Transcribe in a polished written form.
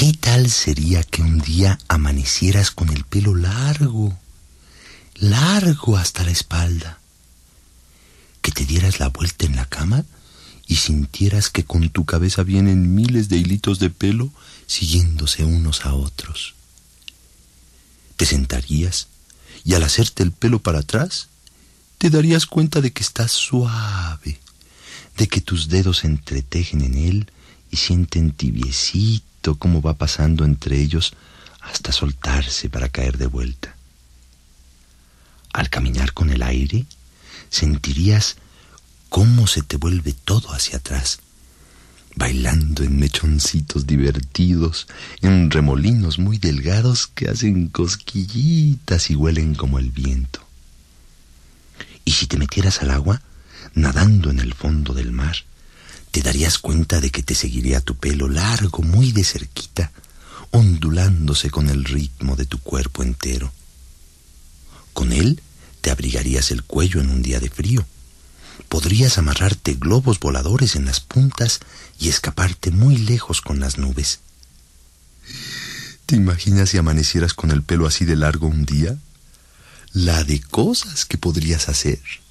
¿Qué tal sería que un día amanecieras con el pelo largo, largo hasta la espalda? Que te dieras la vuelta en la cama y sintieras que con tu cabeza vienen miles de hilitos de pelo siguiéndose unos a otros. Te sentarías y al hacerte el pelo para atrás, te darías cuenta de que estás suave, de que tus dedos se entretejen en él y sienten tibiecito cómo va pasando entre ellos hasta soltarse para caer de vuelta. Al caminar con el aire, sentirías cómo se te vuelve todo hacia atrás, bailando en mechoncitos divertidos, en remolinos muy delgados que hacen cosquillitas y huelen como el viento. Y si te metieras al agua, nadando en el fondo del mar, te darías cuenta de que te seguiría tu pelo largo muy de cerquita, ondulándose con el ritmo de tu cuerpo entero. Con él te abrigarías el cuello en un día de frío. Podrías amarrarte globos voladores en las puntas y escaparte muy lejos con las nubes. ¿Te imaginas si amanecieras con el pelo así de largo un día? La de cosas que podrías hacer.